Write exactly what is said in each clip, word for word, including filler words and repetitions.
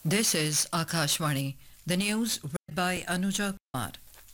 This is Akashvani. The news read by Anuja Kumar.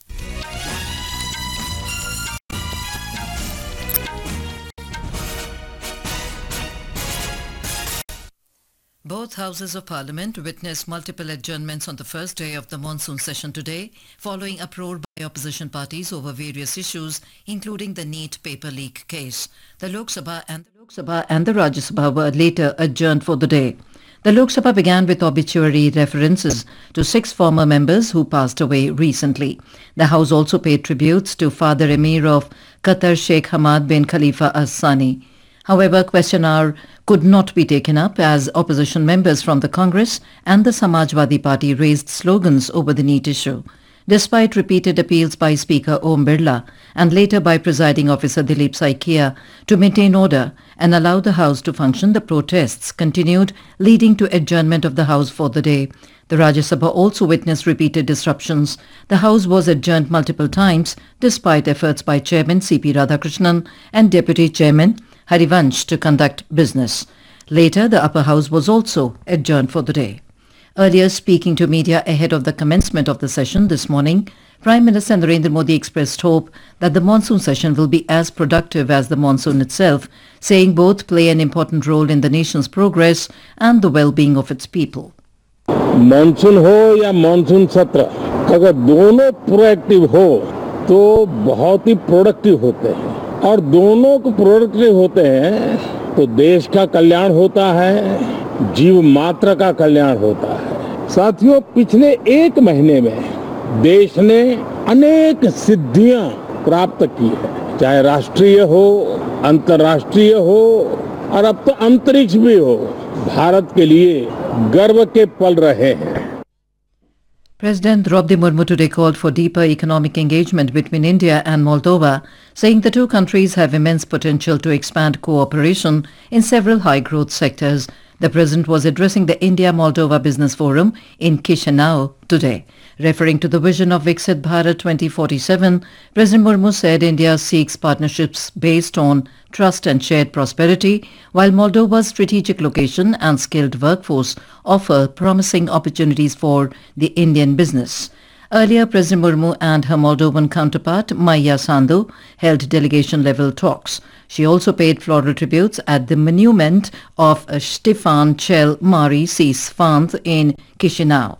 Both houses of parliament witnessed multiple adjournments on the first day of the monsoon session today, following uproar by opposition parties over various issues, including the NEET paper leak case. The Lok Sabha and the Lok Sabha and the Rajya Sabha were later adjourned for the day. The Lok Sabha began with obituary references to six former members who passed away recently. The House also paid tributes to Father Emir of Qatar Sheikh Hamad bin Khalifa Al Thani. However, question hour could not be taken up as opposition members from the Congress and the Samajwadi Party raised slogans over the NEET issue. Despite repeated appeals by Speaker Om Birla and later by Presiding Officer Dilip Saikia to maintain order and allow the House to function, the protests continued, leading to adjournment of the House for the day. The Rajya Sabha also witnessed repeated disruptions. The House was adjourned multiple times despite efforts by Chairman C P Radhakrishnan and Deputy Chairman Harivansh to conduct business. Later, the upper house was also adjourned for the day. Earlier, speaking to media ahead of the commencement of the session this morning, Prime Minister Narendra Modi expressed hope that the monsoon session will be as productive as the monsoon itself, saying both play an important role in the nation's progress and the well-being of its people. Monsoon हो या monsoon सत्र, अगर दोनों proactive हो तो बहुत ही productive होते हैं और दोनों को प्रोडक्टिव होते हैं तो देश का कल्याण होता है, जीव मात्र का कल्याण होता है। साथियों, पिछले एक महीने में देश ने अनेक सिद्धियां प्राप्त की है, चाहे राष्ट्रीय हो, अंतर्राष्ट्रीय हो और अब तो अंतरिक्ष भी हो। भारत के लिए गर्व के पल रहे हैं। President Draupadi Murmu today called for deeper economic engagement between India and Moldova, saying the two countries have immense potential to expand cooperation in several high-growth sectors. The president was addressing the India-Moldova Business Forum in Chisinau today. Referring to the vision of Viksit Bharat twenty forty-seven, President Murmu said India seeks partnerships based on trust and shared prosperity, while Moldova's strategic location and skilled workforce offer promising opportunities for the Indian business. Earlier, President Murmu and her Moldovan counterpart, Maia Sandu, held delegation-level talks. She also paid floral tributes at the monument of Ștefan cel Mare Sfânt in Chisinau.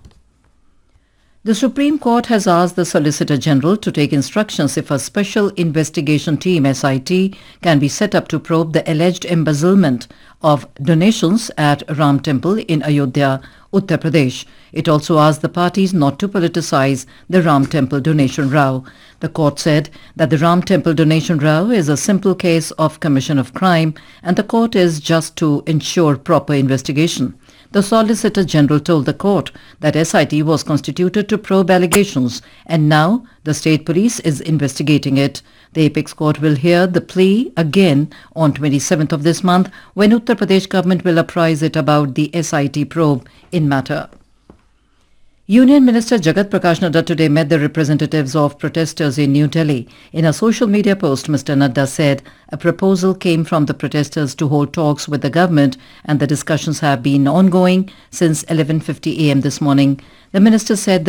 The Supreme Court has asked the Solicitor General to take instructions if a special investigation team S I T can be set up to probe the alleged embezzlement of donations at Ram Temple in Ayodhya, Uttar Pradesh. It also asked the parties not to politicize the Ram Temple donation row. The court said that the Ram Temple donation row is a simple case of commission of crime and the court is just to ensure proper investigation. The Solicitor General told the court that S I T was constituted to probe allegations and now the state police is investigating it. The apex court will hear the plea again on twenty-seventh of this month when Uttar Pradesh government will apprise it about the S I T probe in matter. Union Minister Jagat Prakash Nadda today met the representatives of protesters in New Delhi. In a social media post, Mister Nadda said a proposal came from the protesters to hold talks with the government and the discussions have been ongoing since eleven fifty a m this morning. The minister said the